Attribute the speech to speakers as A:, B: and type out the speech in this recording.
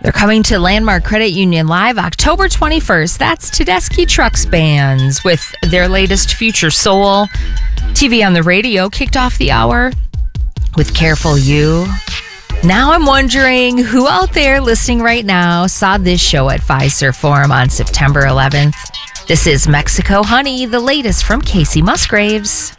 A: They're coming to Landmark Credit Union Live October 21st. That's Tedeschi Trucks Bands with their latest Future Soul. TV on the Radio kicked off the hour with Careful You. Now I'm wondering who out there listening right now saw this show at Fiserv Forum on September 11th. This is Mexico Honey, the latest from Casey Musgraves.